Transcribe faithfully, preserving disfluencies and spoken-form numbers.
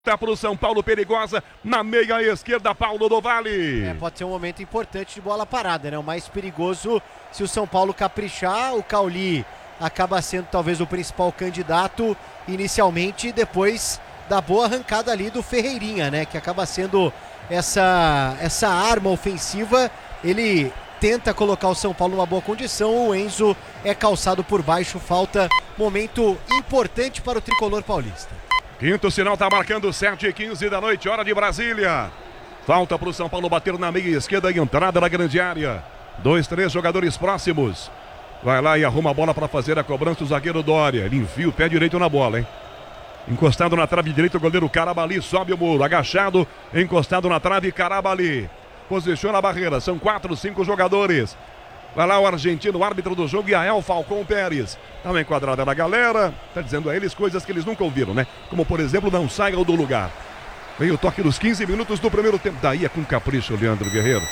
Tá para o São Paulo, perigosa, na meia esquerda, Paulo do Vale. É, pode ser um momento importante de bola parada, né? O mais perigoso, se o São Paulo caprichar, o Cauli acaba sendo talvez o principal candidato inicialmente, depois da boa arrancada ali do Ferreirinha, né? Que acaba sendo essa, essa arma ofensiva. Ele tenta colocar o São Paulo numa boa condição, o Enzo é calçado por baixo, falta, momento importante para o tricolor paulista. Quinto sinal tá marcando sete e quinze da noite, hora de Brasília. Falta para o São Paulo bater na meia esquerda e entrada na grande área. Dois, três jogadores próximos. Vai lá e arruma a bola para fazer a cobrança o zagueiro Dória. Ele enfia o pé direito na bola, hein? Encostado na trave direita, o goleiro Carabali sobe o muro. Agachado, encostado na trave, Carabali. Posiciona a barreira, são quatro, cinco jogadores. Vai lá o argentino, o árbitro do jogo, Yael Falcão Pérez. Dá uma enquadrada na galera, tá dizendo a eles coisas que eles nunca ouviram, né? Como, por exemplo, não saiam do lugar. Veio o toque dos quinze minutos do primeiro tempo. Daí é com capricho, Leandro Guerreiro.